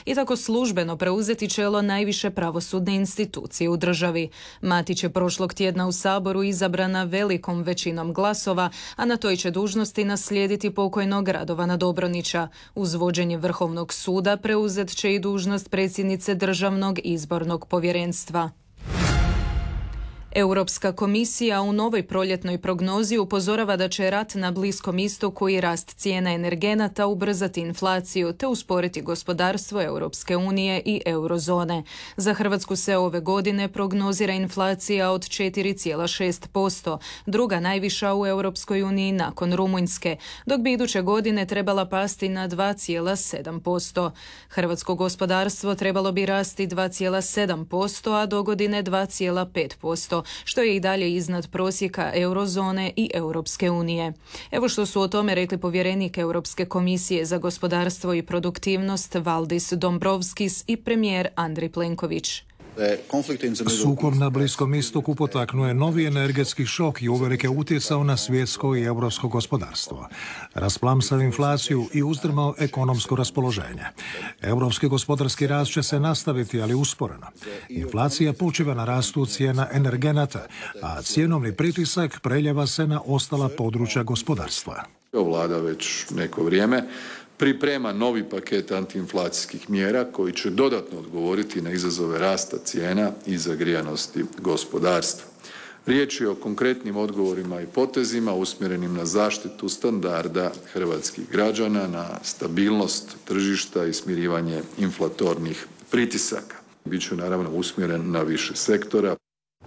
i tako službeno preuzeti čelo najviše pravosudne institucije u državi. Matić je prošlog tjedna u Saboru izabrana velikom većinom glasova, a na toj će dužnosti naslijediti pokojnog Radovana Dobronića. Uz vođenje Vrhovnog suda preuzet će i dužnost predsjednice Državnog izbornog povjerenstva. Europska komisija u novoj proljetnoj prognozi upozorava da će rat na Bliskom istoku i rast cijena energenata ubrzati inflaciju te usporiti gospodarstvo Europske unije i eurozone. Za Hrvatsku se ove godine prognozira inflacija od 4,6%, druga najviša u Europskoj uniji nakon Rumunjske, dok bi iduće godine trebala pasti na 2,7%. Hrvatsko gospodarstvo trebalo bi rasti 2,7%, a dogodine 2,5%. Što je i dalje iznad prosjeka eurozone i Europske unije. Evo što su o tome rekli povjerenik Europske komisije za gospodarstvo i produktivnost Valdis Dombrovskis i premijer Andrej Plenković. Sukob na Bliskom istoku potaknuo je novi energetski šok i uvelike utjecao na svjetsko i europsko gospodarstvo. Rasplamsao inflaciju i uzdrmao ekonomsko raspoloženje. Europski gospodarski rast će se nastaviti, ali usporeno. Inflacija počiva na rastu cijena energenata, a cjenovni pritisak preljeva se na ostala područja gospodarstva. Vlada već neko vrijeme priprema novi paket antiinflacijskih mjera koji će dodatno odgovoriti na izazove rasta cijena i zagrijanosti gospodarstva. Riječ je o konkretnim odgovorima i potezima usmjerenim na zaštitu standarda hrvatskih građana, na stabilnost tržišta i smirivanje inflatornih pritisaka. Biće naravno usmjeren na više sektora.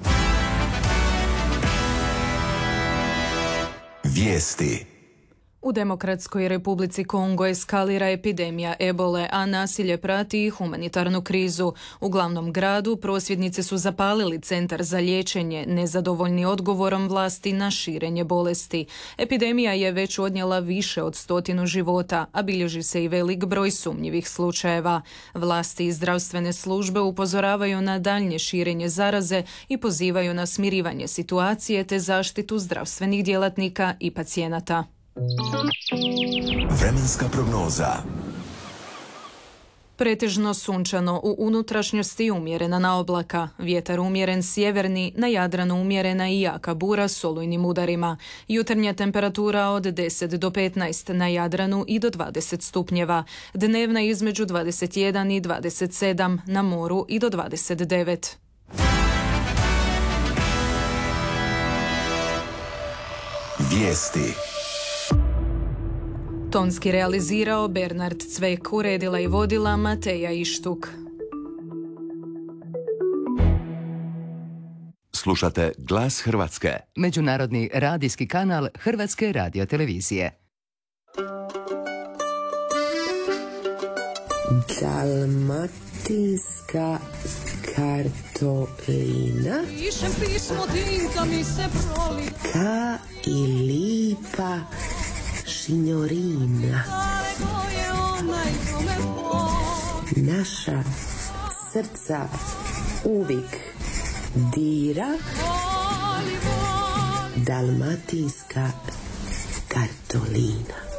Vijesti. U Demokratskoj Republici Kongo eskalira epidemija ebole, a nasilje prati i humanitarnu krizu. U glavnom gradu prosvjednici su zapalili centar za liječenje, nezadovoljni odgovorom vlasti na širenje bolesti. Epidemija je već odnijela više od 100 života, a bilježi se i velik broj sumnjivih slučajeva. Vlasti i zdravstvene službe upozoravaju na daljnje širenje zaraze i pozivaju na smirivanje situacije te zaštitu zdravstvenih djelatnika i pacijenata. Vremenska prognoza. Pretežno sunčano, u unutrašnjosti umjerena na oblaka, vjetar umjeren sjeverni, na Jadranu umjerena i jaka bura s olujnim udarima. Jutarnja temperatura od 10 do 15, na Jadranu i do 20 stupnjeva. Dnevna između 21 i 27, na moru i do 29. Vijesti. Tonski realizirao Bernard Cvek, uredila i vodila Mateja Ištuk. Slušate Glas Hrvatske, međunarodni radijski kanal Hrvatske radiotelevizije. Dalmatinska kartolina. Pišem pismo, tinta mi se proli. Ka i lipa signorina. Naša srca uvijek dira. Dalmatinska kartolina.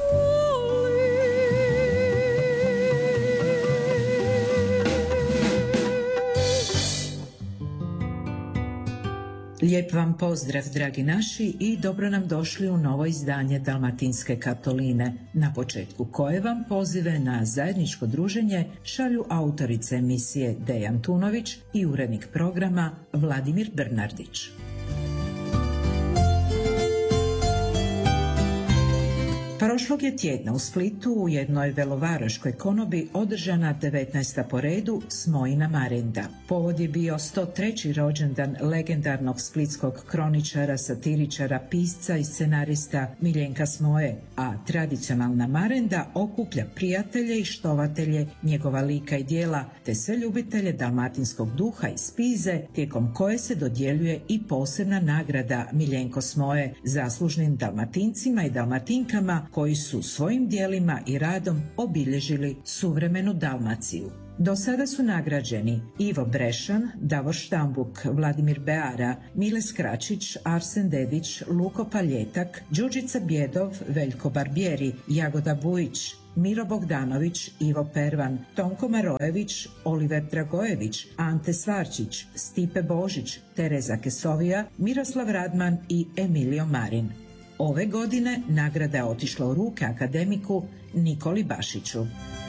Lijep vam pozdrav, dragi naši, i dobro nam došli u novo izdanje Dalmatinske kartoline, na početku koje vam pozive na zajedničko druženje šalju autorice emisije Dejan Tunović i urednik programa Vladimir Bernardić. Prošlog je tjedna u Splitu u jednoj velovaraškoj konobi održana 19. po redu Smojina marenda. Povod je bio 103. rođendan legendarnog splitskog kroničara, satiričara, pisca i scenarista Miljenka Smoje, a tradicionalna marenda okuplja prijatelje i štovatelje njegova lika i djela, te sve ljubitelje dalmatinskog duha i spize, tijekom koje se dodjeljuje i posebna nagrada Miljenko Smoje zaslužnim Dalmatincima i Dalmatinkama koji su svojim djelima i radom obilježili suvremenu Dalmaciju. Do sada su nagrađeni Ivo Brešan, Davor Štambuk, Vladimir Beara, Mile Skračić, Arsen Dedić, Luko Paljetak, Đurđica Bjedov, Veljko Barbieri, Jagoda Bujić, Miro Bogdanović, Ivo Pervan, Tonko Marojević, Oliver Dragojević, Ante Svarčić, Stipe Božić, Tereza Kesovija, Miroslav Radman i Emilio Marin. Ove godine nagrada je otišla u ruke akademiku Nikoli Bašiću.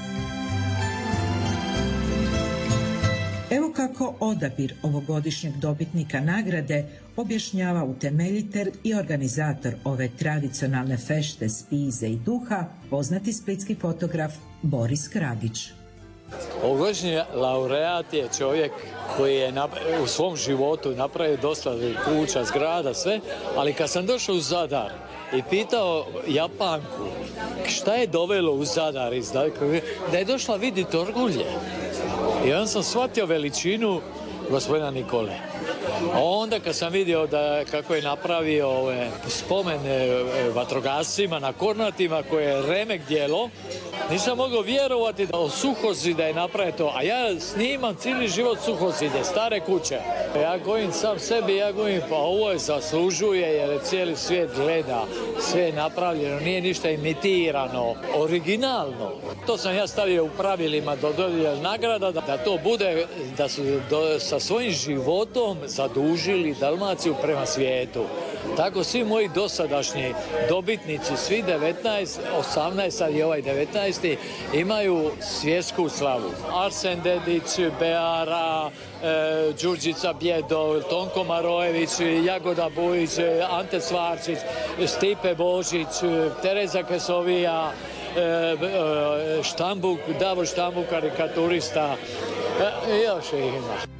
Evo kako odabir ovogodišnjeg dobitnika nagrade objašnjava utemeljitelj i organizator ove tradicionalne fešte spize i duha, poznati splitski fotograf Boris Kragić. Ovogodišnji laureat je čovjek koji je u svom životu napravio dosta kuća, zgrada, sve, ali kad sam došao u Zadar i pitao Japanku šta je dovelo u Zadar, da je došla vidjeti orgulje. I onda sam shvatio veličinu gospodina Nikole. A onda kad sam vidio kako je napravio spomen vatrogascima na Kornatima koje je remek djelo, nisam mogao vjerovati da od Suhozida je napravio to. A ja snimam cijeli život Suhozide, stare kuće. Ja govorim sam sebi, pa ovo je zaslužuje jer cijeli svijet gleda, sve je napravljeno, nije ništa imitirano, originalno. To sam ja stavio u pravilima do dodjele nagrada, da to bude, da su sa svojim životom zadužili Dalmaciju prema svijetu. Tako svi moji dosadašnji dobitnici, svi 19, 18, sad i ovaj 19, imaju svjetsku slavu. Arsen Dedić, Beara, Đurđica Bjedo, Tonko Marojević, Jagoda Bujić, Ante Svarčić, Stipe Božić, Tereza Kesovija, Štambuk, Davor Štambuk, karikaturista, još ima.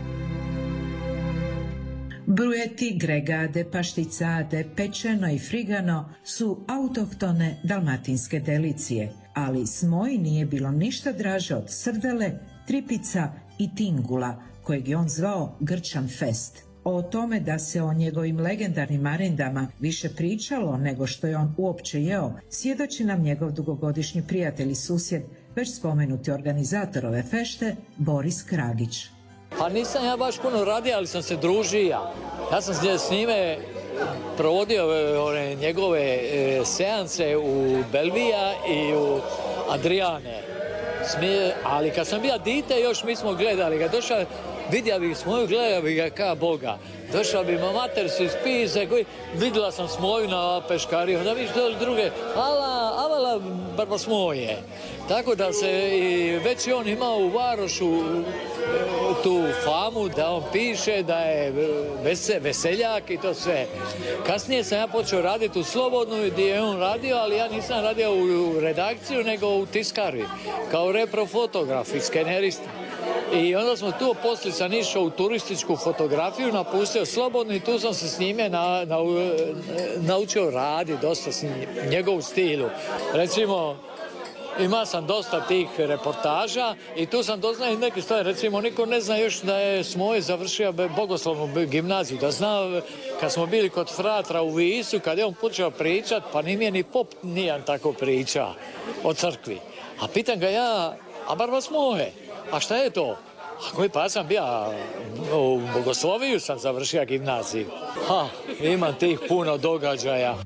Brujeti, gregade, pašticade, pečeno i frigano su autohtone dalmatinske delicije, ali Smoji nije bilo ništa draže od srdele, tripica i tingula, kojeg je on zvao Grčan fest. O tome da se o njegovim legendarnim marendama više pričalo nego što je on uopće jeo, svjedoči nam njegov dugogodišnji prijatelj i susjed, već spomenuti organizator ove fešte, Boris Kragić. Pa nisam ja baš puno radio, ali sam se družio. Ja sam s njime provodio njegove seanse u Belvija i u Adriane. Ali kad sam bio dite, još mi smo gledali. Kad došao, vidio bih Smoju, gledao bih ga kao Boga. Došao bi mater se iz Pise, vidjela sam Smoju na peškariju, onda vidiš druge, avala, barba Smoje. Tako da se već on imao u Varošu tu famu da on piše da je veseljak i to sve. Kasnije sam ja počeo raditi u Slobodnu gdje je on radio, ali ja nisam radio u redakciju nego u tiskarvi kao reprofotograf i skenerista. I onda smo tu, poslije sam išao u turističku fotografiju, napustio Slobodnu i tu sam se s njime naučio raditi dosta s njegovu stilu. Recimo, ima sam dosta tih reportaža i tu sam doznao neke stvari. Recimo, niko ne zna još da je Smoje završio Bogoslovnu gimnaziju. Da zna, kad smo bili kod fratra u Visu, kad je on počeo pričat, pa nije ni pop nijan tako priča o crkvi. A pitam ga ja, a barba Smoje, a šta je to? Pa ja sam bio u Bogosloviju, sam završio gimnaziju. Imam tih puno događaja.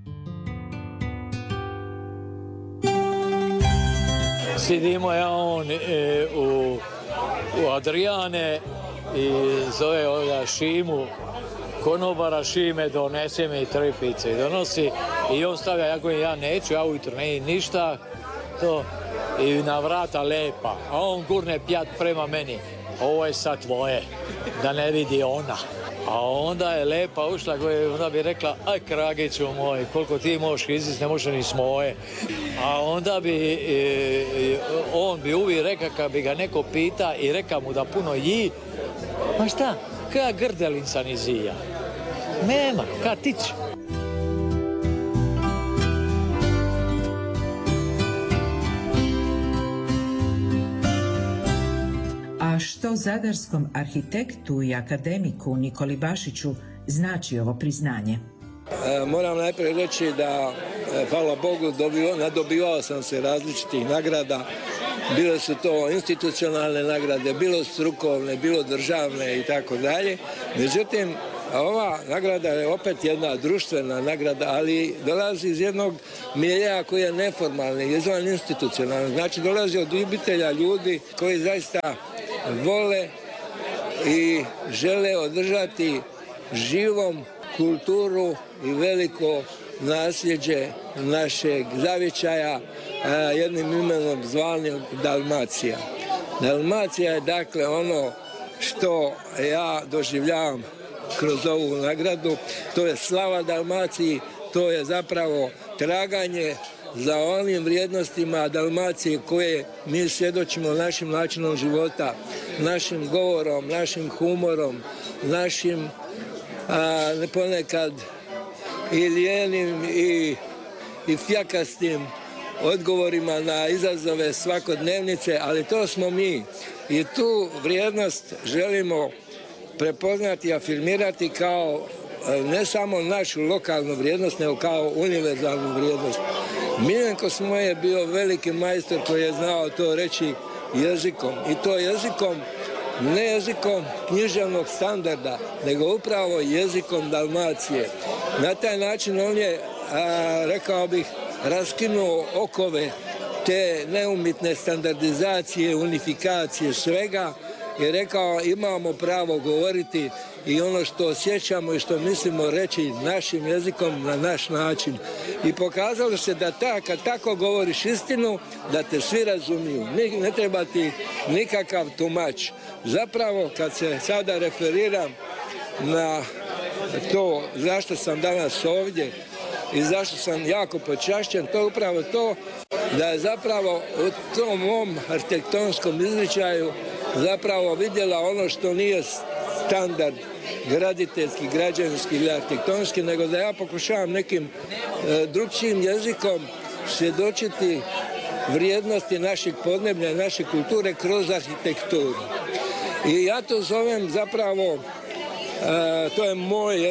Sidimo ja on u Adriane i zove ovdje Šimu, konobara Šime, donese mi tripice i donosi i on stavlja, ja neću, ja ujutro ne ništa, to i na vrata lepa, a on gurne pjat prema meni, ovo je sad tvoje, da ne vidi ona. A onda je lepa ušla, onda bi rekla, aj Kragiću moj, koliko ti možeš izvesti, ne može ni Smoje. A onda bi, on bi uvijek rekao, kad bi ga neko pita i reka mu da puno ji, ma šta, ka grdelinca ni zija. Nema, ka tić. A što zadarskom arhitektu i akademiku Nikoli Bašiću znači ovo priznanje? Moram najprije reći da, hvala Bogu, nadobivao sam se različitih nagrada. Bile su to institucionalne nagrade, bilo strukovne, bilo državne i tako dalje. Međutim, A ova nagrada je opet jedna društvena nagrada, ali dolazi iz jednog miljeja koji je neformalni, izvan institucionalni. Znači dolazi od ljubitelja ljudi koji zaista vole i žele održati živom kulturu i veliko nasljeđe našeg zavičaja, jednim imenom zvanim Dalmacija. Dalmacija je dakle ono što ja doživljavam kroz ovu nagradu, to je slava Dalmaciji, to je zapravo traganje za onim vrijednostima Dalmacije koje mi svjedočimo našim načinom života, našim govorom, našim humorom, našim ponekad i lijenim i fjakastim odgovorima na izazove svakodnevnice, ali to smo mi. I tu vrijednost želimo prepoznati i afirmirati kao ne samo našu lokalnu vrijednost, nego kao univerzalnu vrijednost. Miljenko Smoje je bio veliki majstor koji je znao to reći jezikom. I to jezikom, ne jezikom književnog standarda, nego upravo jezikom Dalmacije. Na taj način on je, rekao bih, raskinuo okove te neumitne standardizacije, unifikacije svega i rekao imamo pravo govoriti i ono što osjećamo i što mislimo reći našim jezikom na naš način. I pokazalo se da kad tako govoriš istinu, da te svi razumiju. Ne treba ti nikakav tumač. Zapravo kad se sada referiram na to zašto sam danas ovdje i zašto sam jako počašćen, to je upravo to da je zapravo u tom mom arhitektonskom izričaju zapravo vidjela ono što nije standard graditeljski, građevinski ili arhitektonski, nego da ja pokušavam nekim drugčijim jezikom svjedočiti vrijednosti našeg podneblja, naše kulture kroz arhitekturu. I ja to zovem zapravo, to je moj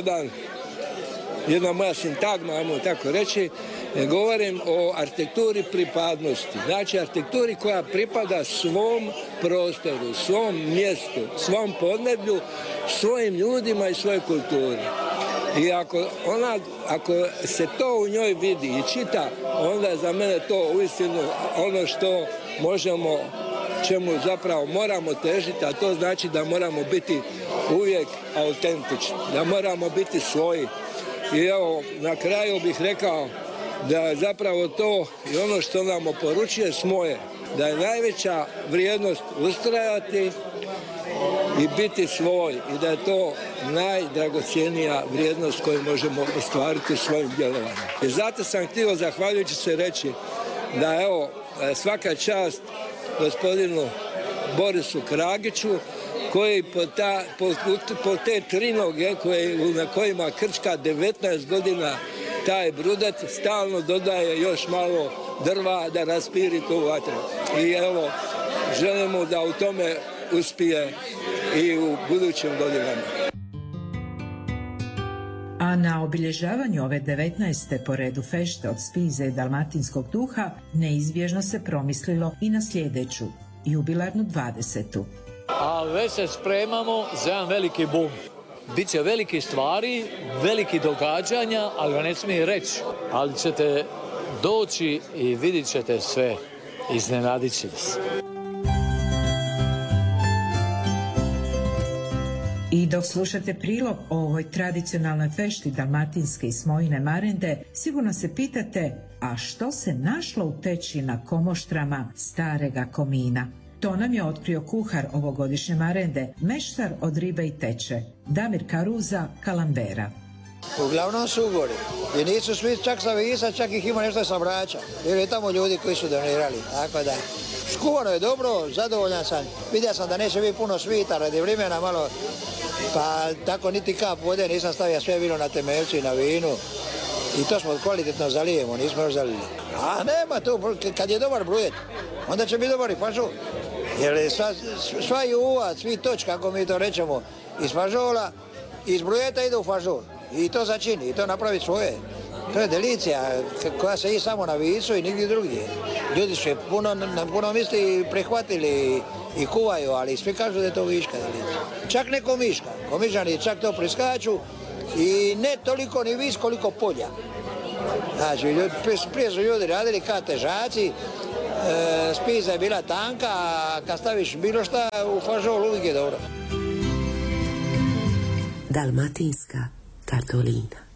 jedna moja sintagma, ajmo tako reći, govorim o arhitekturi pripadnosti. Znači arhitekturi koja pripada svom prostoru, svom mjestu, svom podneblju, svojim ljudima i svojoj kulturi. I ako se to u njoj vidi i čita, onda je za mene to uistinu ono što možemo, čemu zapravo moramo težiti, a to znači da moramo biti uvijek autentični, da moramo biti svoji. I evo, na kraju bih rekao da je zapravo to i ono što nam oporučuje Smoje, da je najveća vrijednost ustrajati i biti svoj i da je to najdragocjenija vrijednost koju možemo ostvariti svojim djelovanjem. I zato sam htio, zahvaljujući se, reći da evo, svaka čast gospodinu Borisu Kragiću, koji po te trinoge na kojima krčka 19 godina taj brudet stalno dodaje još malo drva da raspiri tu vatru. I evo, želimo da u tome uspije i u budućim godinama. A na obilježavanju ove 19. po redu fešte od spize i dalmatinskog duha neizbježno se promislilo i na sljedeću, jubilarnu 20. A već se spremamo za jedan veliki bum. Biće veliki stvari, veliki događanja, ali ga ne smije reći. Ali ćete doći i vidit ćete sve, iznenadit ćete se. I dok slušate prilog o ovoj tradicionalnoj fešti dalmatinske i Smojine marende, sigurno se pitate, a što se našlo u teči na komoštrama starega komina? To nam je otkrio kuhar ovogodišnje marende, meštar od ribe i teče, Damir Karuza Kalambera. Uglavnom su ugori. I nisu svi čak sa Visa, čak ih ima nešto sa Brača. Jer je tamo ljudi koji su donirali. Tako da, skuvano je dobro, zadovoljan sam. Vidio sam da neće biti puno svita, radi vremena malo, pa tako niti kap vode nisam stavio, sve vino na temeljcu i na vinu. I to smo kvalitetno zalijemo, nismo još zalili. A nema tu, kad je dobar brujet, onda će biti dobar i fažol. Jer sva juva, svi toč, kako mi to rećemo, iz fažola, iz brujeta ide u fažol. I to začini, i to napravi svoje. To je delicija koja se i samo na Visu i nigdje drugdje. Ljudi su na puno misli prihvatili i kuvaju, ali svi kažu da je to viška delicija. Čak ne komiška. Komižani čak to priskaču i ne toliko ni vis koliko polja. Znači, prije su ljudi radili kao težaci, spiza je bila tanka, a kad staviš bilo šta u fažol uvijek je dobro. Dalmatinska kartolina.